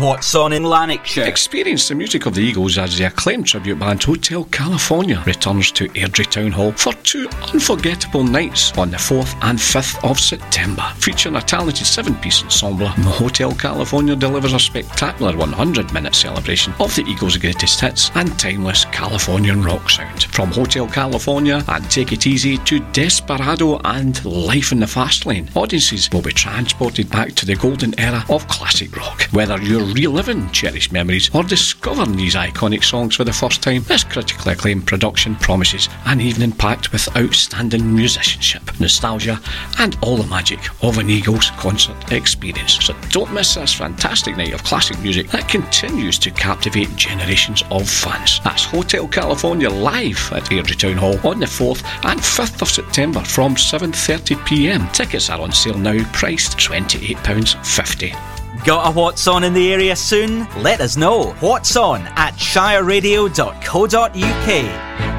What's on in Lanarkshire? Experience the music of the Eagles as the acclaimed tribute band Hotel California returns to Airdrie Town Hall for 2 unforgettable nights on the 4th and 5th of September. Featuring a talented 7-piece ensemble, Hotel California delivers a spectacular 100-minute celebration of the Eagles' greatest hits and timeless Californian rock sound. From Hotel California and Take It Easy to Desperado and Life in the Fast Lane, audiences will be transported back to the golden era of classic rock. Whether you're reliving cherished memories or discovering these iconic songs for the first time, this critically acclaimed production promises an evening packed with outstanding musicianship, nostalgia and all the magic of an Eagles concert experience. So don't miss this fantastic night of classic music that continues to captivate generations of fans. That's Hotel California live at Airdrie Town Hall on the 4th and 5th of September from 7:30pm. Tickets are on sale now, priced £28.50. Got a What's On in the area soon? Let us know. What's On at shireradio.co.uk.